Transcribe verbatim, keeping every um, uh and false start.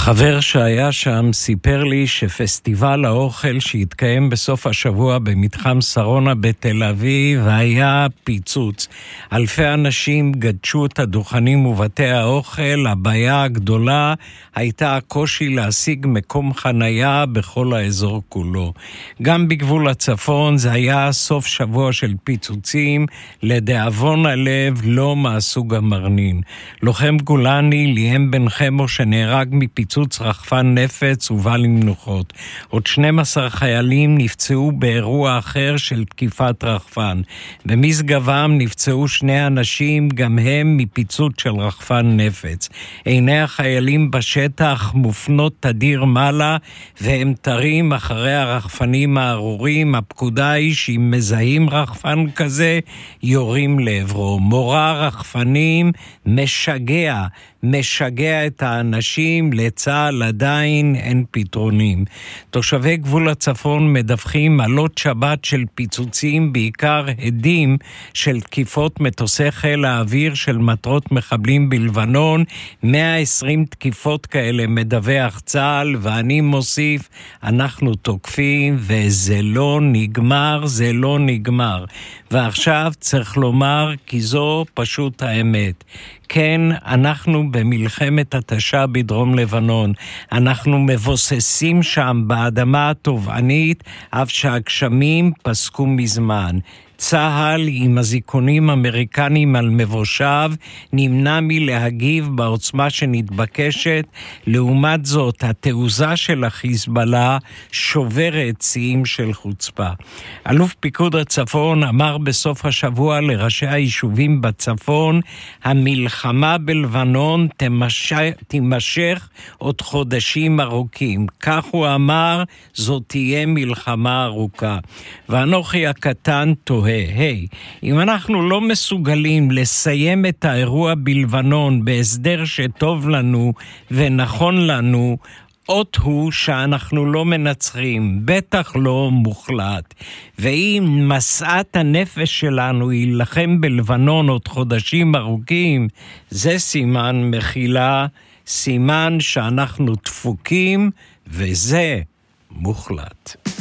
חבר שהיה שם סיפר לי שפסטיבל האוכל שהתקיים בסוף השבוע במתחם שרונה בתל אביב היה פיצוץ. אלפי אנשים גדשו את הדוכנים ובתי האוכל. הבעיה הגדולה הייתה הקושי להשיג מקום חנייה בכל האזור כולו. גם בגבול הצפון זה היה סוף שבוע של פיצוצים, לדאבון הלב לא מהסוג המרנין. לוחם גולני ליאם בן חמו שנהרג מפיצוץ פיצוץ רחפן נפץ ובא למנוחות. עוד שנים עשר חיילים נפצעו באירוע אחר של תקיפת רחפן. במשגבם נפצעו שני אנשים, גם הם מפיצוץ של רחפן נפץ. עיני החיילים בשטח מופנות תדיר מעלה, והם תרים אחרי הרחפנים הארורים. הפקודה היא שאם מזהים רחפן כזה, יורים לעברו. מורה רחפנים משגע, משגע את האנשים. לצה"ל עדיין אין פתרונים. תושבי גבול הצפון מדווחים עלות שבת של פיצוצים, בעיקר הדים של תקיפות מטוסי חיל האוויר של מטרות מחבלים בלבנון. מאה ועשרים תקיפות כאלה מדווח צה"ל, ואני מוסיף, אנחנו תוקפים וזה לא נגמר, זה לא נגמר. ועכשיו צריך לומר, כי זו פשוט האמת. כן, אנחנו במלחמת התשה בדרום לבנון. אנחנו מבוססים שם באדמה הטובענית, אף שהגשמים פסקו מזמן. צה"ל עם הזיכונים אמריקנים על מבושיו נמנע מלהגיב בעוצמה שנתבקשת. לעומת זאת, התעוזה של החיזבאללה שוברת שיאים של חוצפה. אלוף פיקוד הצפון אמר בסוף השבוע לראשי היישובים בצפון, המלחמה בלבנון תימשך, תימשך עוד חודשים ארוכים. כך הוא אמר, זאת תהיה מלחמה ארוכה. ואנוכי הקטן תוהה, היי, אם אנחנו לא מסוגלים לסיים את האירוע בלבנון בהסדר שטוב לנו ונכון לנו, אות הוא שאנחנו לא מנצחים, בטח לא מוחלט. ואם מסעת הנפש שלנו ילחם בלבנון עוד חודשים ארוכים, זה סימן מחילה, סימן שאנחנו דפוקים, וזה מוחלט.